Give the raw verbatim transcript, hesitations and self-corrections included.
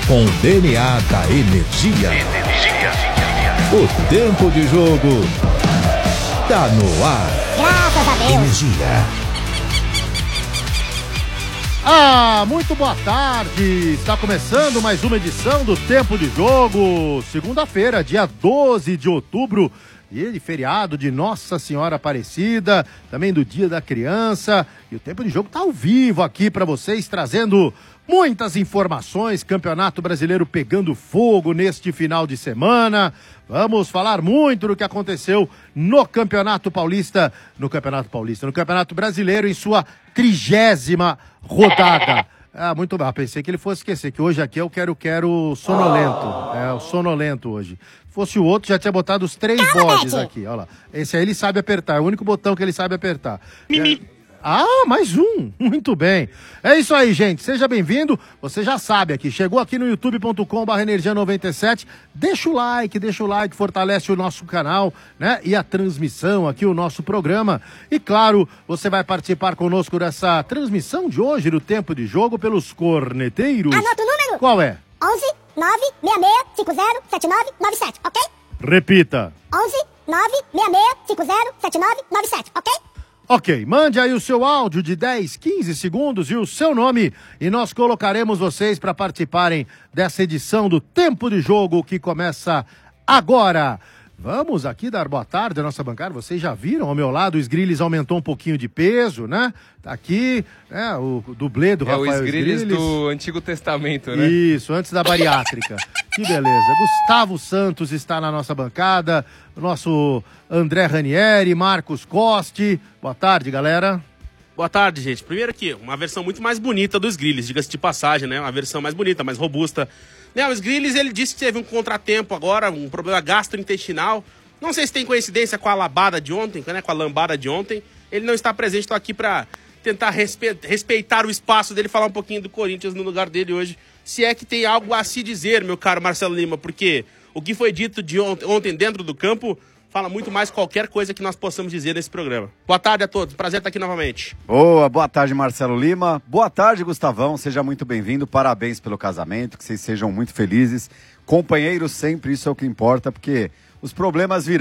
com o D N A da energia. Energia. O tempo de jogo tá no ar. Graças a Deus. Energia. Ah, muito boa tarde! Está começando mais uma edição do Tempo de Jogo. Segunda-feira, dia doze de outubro, dia de feriado de Nossa Senhora Aparecida, também do Dia da Criança. E o Tempo de Jogo está ao vivo aqui para vocês, trazendo muitas informações. Campeonato Brasileiro pegando fogo neste final de semana. Vamos falar muito do que aconteceu no Campeonato Paulista, no Campeonato Paulista, no Campeonato Brasileiro em sua trigésima rodada. Ah, muito bem. Pensei que ele fosse esquecer, que hoje aqui eu quero, quero sonolento. É, o sonolento hoje. Se fosse o outro, já tinha botado os três bodes aqui, olha lá. Esse aí ele sabe apertar, é o único botão que ele sabe apertar. É... Ah, mais um. Muito bem. É isso aí, gente. Seja bem-vindo. Você já sabe aqui. Chegou aqui no youtube ponto com barra energia noventa e sete. Deixa o like, deixa o like, fortalece o nosso canal, né? E a transmissão aqui, o nosso programa. E claro, você vai participar conosco dessa transmissão de hoje, do Tempo de Jogo, pelos corneteiros. Anota o número. Qual é? onze nove seis seis cinco zero sete nove nove sete, ok? Repita. onze nove seis seis cinco zero sete nove nove sete, ok? Ok, mande aí o seu áudio de dez, quinze segundos e o seu nome e nós colocaremos vocês para participarem dessa edição do Tempo de Jogo que começa agora. Vamos aqui dar boa tarde à nossa bancada. Vocês já viram ao meu lado, o Sgrillis aumentou um pouquinho de peso, né? Tá aqui, né? O dublê do é Rafael o Sgrillis Sgrillis do Antigo Testamento, né? Isso, antes da bariátrica. Que beleza. Gustavo Santos está na nossa bancada, o nosso André Ranieri, Marcos Costi. Boa tarde, galera. Boa tarde, gente. Primeiro aqui, uma versão muito mais bonita do Sgrillis, diga-se de passagem, né? Uma versão mais bonita, mais robusta. Né, o Sgrillis, ele disse que teve um contratempo agora, um problema gastrointestinal. Não sei se tem coincidência com a labada de ontem, né? Com a lambada de ontem. Ele não está presente, estou aqui para tentar respe... respeitar o espaço dele, falar um pouquinho do Corinthians no lugar dele hoje. Se é que tem algo a se dizer, meu caro Marcelo Lima, porque o que foi dito de ont... ontem dentro do campo fala muito mais qualquer coisa que nós possamos dizer nesse programa. Boa tarde a todos, prazer estar aqui novamente. Boa, boa tarde, Marcelo Lima. Boa tarde, Gustavão, seja muito bem-vindo, parabéns pelo casamento, que vocês sejam muito felizes. Companheiros sempre, isso é o que importa, porque os problemas virão.